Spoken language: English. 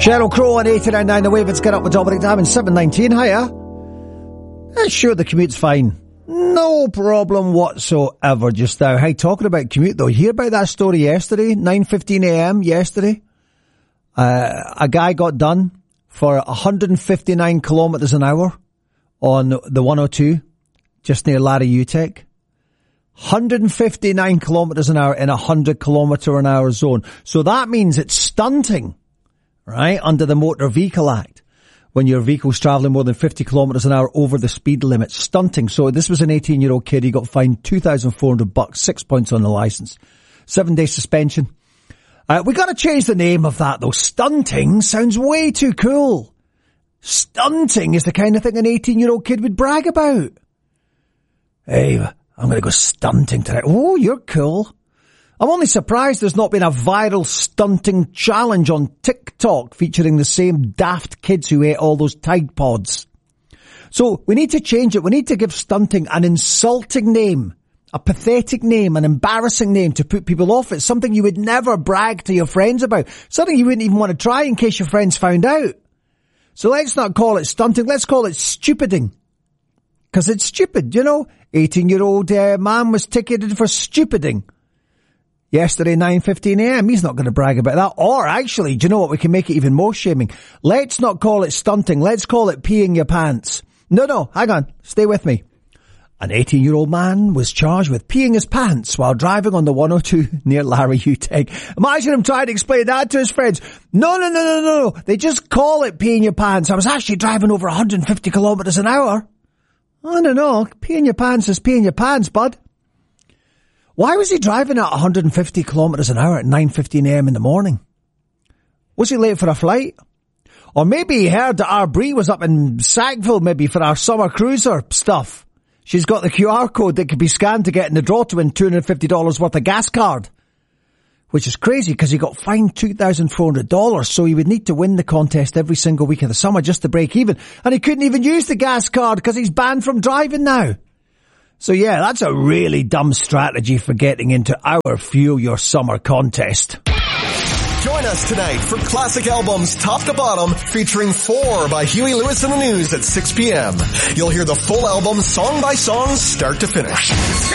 Sheryl Crow on 89.9 The Wave. It's Get Up with Dominic Diamond, 7:19. Hiya. Sure, the commute's fine. No problem whatsoever just now. Hey, talking about commute though, you hear about that story yesterday, 9:15 a.m. yesterday? A guy got done for 159 kilometres an hour on the 102, just near Larry Utech. 159 kilometres an hour in a 100 kilometre an hour zone. So that means it's stunting, right, under the Motor Vehicle Act. When your vehicle's travelling more than 50 kilometres an hour over the speed limit. Stunting. So this was an 18-year-old kid. He got fined $2,400, 6 points on the licence. 7-day suspension. We got to change the name of that though. Stunting sounds way too cool. Stunting is the kind of thing an 18-year-old kid would brag about. Hey, I'm going to go stunting tonight. Oh, you're cool. I'm only surprised there's not been a viral stunting challenge on TikTok featuring the same daft kids who ate all those Tide Pods. So we need to change it. We need to give stunting an insulting name, a pathetic name, an embarrassing name to put people off. It's something you would never brag to your friends about. Something you wouldn't even want to try in case your friends found out. So let's not call it stunting. Let's call it stupiding. Because it's stupid, you know. 18-year-old man was ticketed for stupiding. Yesterday, 9:15 a.m. He's not going to brag about that. Or actually, do you know what? We can make it even more shaming. Let's not call it stunting. Let's call it peeing your pants. No, hang on. Stay with me. An 18-year-old man was charged with peeing his pants while driving on the 102 near Larry Utech. Imagine him trying to explain that to his friends. No. They just call it peeing your pants. I was actually driving over 150 kilometres an hour. I don't know. Peeing your pants is peeing your pants, bud. Why was he driving at 150 kilometres an hour at 9:15 a.m. in the morning? Was he late for a flight? Or maybe he heard that our Brie was up in Sackville maybe for our summer cruiser stuff. She's got the QR code that could be scanned to get in the draw to win $250 worth of gas card. Which is crazy because he got fined $2,400, so he would need to win the contest every single week of the summer just to break even. And he couldn't even use the gas card because he's banned from driving now. So yeah, that's a really dumb strategy for getting into our Fuel Your Summer contest. Join us tonight for Classic Albums Top to Bottom featuring 4 by Huey Lewis and the News at 6 p.m. You'll hear the full album song by song start to finish.